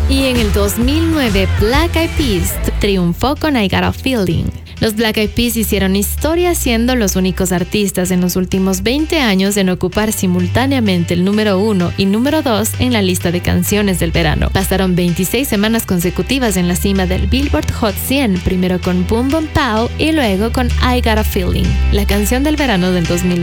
Y en el 2009, Black Eyed Peas triunfó con I Got a Feeling. Los Black Eyed Peas hicieron historia siendo los únicos artistas en los últimos 20 años en ocupar simultáneamente el número 1 y número 2 en la lista de canciones del verano. Pasaron 26 semanas consecutivas en la cima del Billboard Hot 100, primero con Boom Boom Pow y luego con I Got a Feeling, la canción del verano del 2000.